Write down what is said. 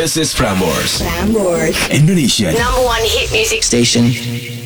This is Prambors, Prambors, Indonesia #1 hit music station.